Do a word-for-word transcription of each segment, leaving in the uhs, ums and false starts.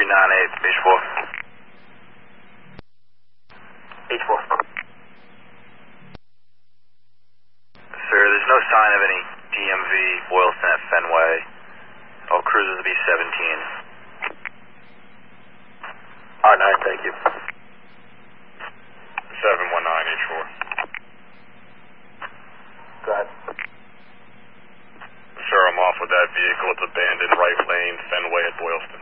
three nine eight, H four. H four. Sir, there's no sign of any D M V Boylston at Fenway. All cruisers will be seventeen. R nine, thank you. seven one nine, H four. Go ahead. Sir, I'm off with that vehicle. It's abandoned, right lane, Fenway at Boylston.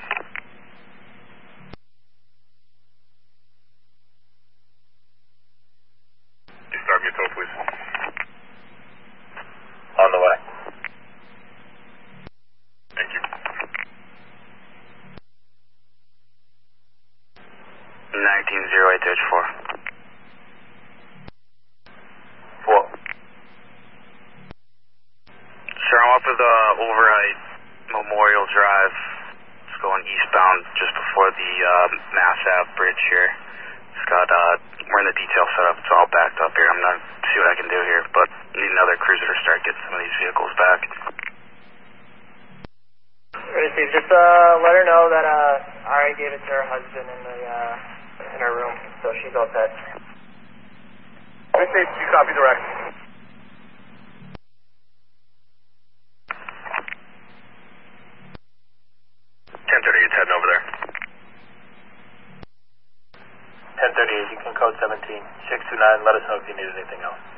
Can you start me a tow, please? On the way. Thank you. nineteen oh eight, H four. Four. Sir, I'm off of the Overheight Memorial Drive. It's going eastbound just before the uh, Mass Ave bridge here. It's got, uh, we're in the detail setup. It's all backed up here. I'm going to see what I can do here, but need another cruiser to start getting some of these vehicles back. Ready, Steve, just uh, let her know that uh, I already gave it to her husband in the uh, in her room, so she's all set. Ready, Steve, you copy direct. ten thirty-eight, heading over there. ten thirty-eight, you can code seventeen. six two nine, let us know if you need anything else.